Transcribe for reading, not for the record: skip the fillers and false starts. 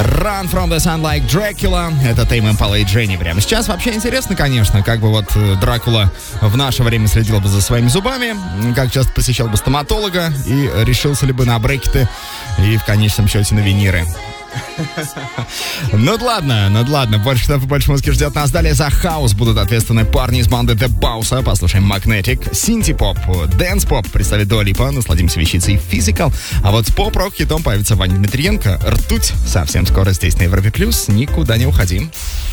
Run from the Sun like Dracula. Это Tame Impala и Дженни прямо сейчас. Вообще интересно, конечно, как бы вот Дракула в наше время следил бы за своими зубами, как часто посещал бы стоматолога и решился ли бы на брекеты и в конечном счете на виниры. Ну ладно, больше музыки ждет нас. Далее за хаус будут ответственны парни из банды The Bounce. Послушаем Magnetic, синти-поп, дэнс-поп представит Дуа Липа. Насладимся вещицей Physical. А вот с поп-рок хитом появится Ваня Дмитриенко. Ртуть совсем скоро здесь на Европе+. Никуда не уходи.